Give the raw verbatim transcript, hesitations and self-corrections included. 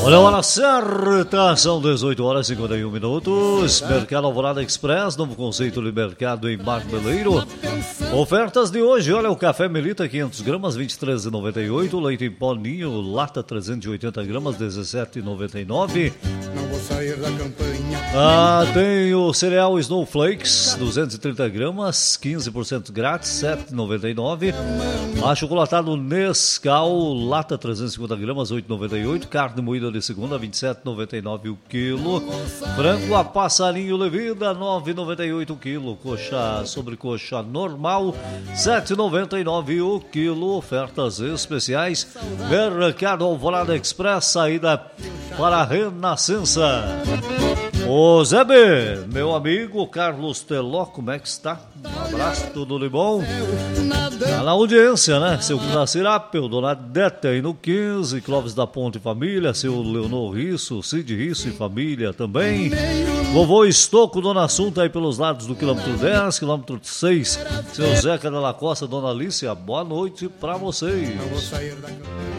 Olha a hora certa, são dezoito horas e cinquenta e um minutos. Mercado Alvorada Express, novo conceito de mercado em Marmeleiro. Ofertas de hoje, olha, o café Melita quinhentas gramas, vinte e três reais e noventa e oito centavos. Leite em pó Ninho, lata trezentos e oitenta gramas, dezessete reais e noventa e nove centavos. Não vou sair da campanha. Ah, tem o cereal Snowflakes, duzentas e trinta gramas, quinze por cento grátis, sete reais e noventa e nove centavos. Achocolatado Nescau, lata trezentas e cinquenta gramas, oito reais e noventa e oito centavos. Carne moída de segunda, vinte e sete reais e noventa e nove centavos o quilo. Frango a passarinho levida, nove reais e noventa e oito centavos o quilo. Coxa sobrecoxa normal, sete reais e noventa e nove centavos o quilo. Ofertas especiais. Mercado Alvorada Express, saída para a Renascença. Ô Zé B, meu amigo Carlos Teló, como é que está? Um abraço, tudo de bom? Tá na audiência, né? Seu Nasirapel, Dona Dete aí no quinze, Clóvis da Ponte Família, seu Leonor Risso, Cid Risso e família também. Vovô Estoco, Dona Assunta aí pelos lados do quilômetro dez, quilômetro seis, seu Zeca da La Costa, Dona Alicia, boa noite pra vocês. Não vou sair da campanha.